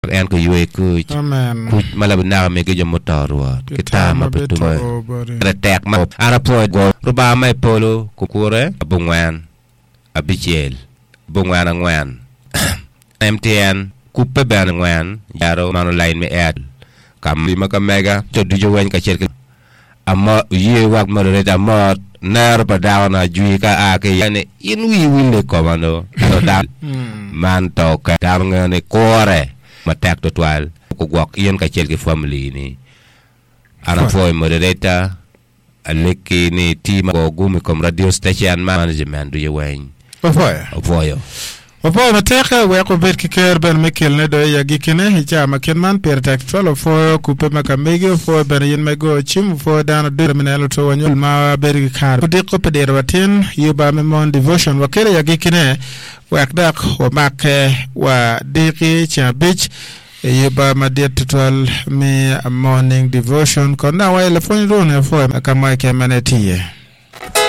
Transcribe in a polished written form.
en ko yue ku malab na me ke jomotor kita ma betumo retek ma arapo go ruba mai polo kukure bungwan abichel bungwan angwan MTN kupe ban ngwan yaro mano line me ad kam lima ka mega to dujo wen ka cherke amma ye wak moderator mod nar padana jui ka ake yani in wi wille komando to da man to ka dam ngane kore matak to twal ko gwak yen ka cherke family ni ana foi moderator aleki ni team ko gumi kom radio station management du yewen ofoyo Opo mateka weko bet kiker ben mekel ne do yagi kene hicha makenman per tactual fo kupe makamege fo ben yen mego chim fo dana do minelo to wanyol ma bergi kar de ko peder watin yuba me mon devotion wakere yagi kene wak dak o make wa diki cha beach yuba ma de total me morning devotion kona wa elefoni do ne fo makama ke manetiye